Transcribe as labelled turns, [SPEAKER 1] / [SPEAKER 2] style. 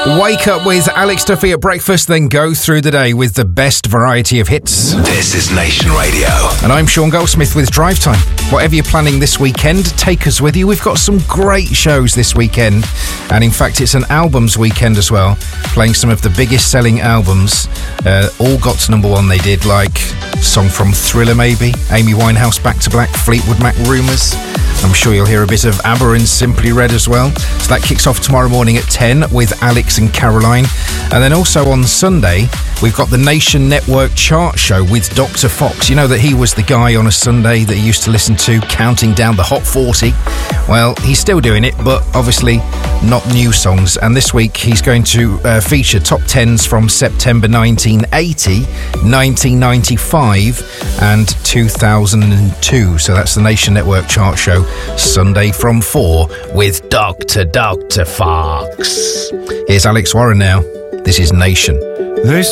[SPEAKER 1] Wake up with Alex Duffy at breakfast, then go through the day with the best variety of hits.
[SPEAKER 2] This is Nation Radio.
[SPEAKER 1] And I'm Sean Goldsmith with Drive Time. Whatever you're planning this weekend, take us with you. We've got some great shows this weekend. And in fact, it's an albums weekend as well. Playing some of the biggest selling albums. All got to number one they did, like song from Thriller maybe, Amy Winehouse, Back to Black, Fleetwood Mac, Rumours. I'm sure you'll hear a bit of ABBA and Simply Red as well. So that kicks off tomorrow morning at 10 with Alex and Caroline. And then also on Sunday, we've got the Nation Network chart show with Dr. Fox. You know that he was the guy on a Sunday that you used to listen to, counting down the Hot 40. Well, he's still doing it, but obviously not new songs. And this week, he's going to feature top 10s from September 1980, 1995 and 2002. So that's the Nation Network chart show, Sunday from 4 with Dr. Fox. Here's Alex Warren now. This is Nation.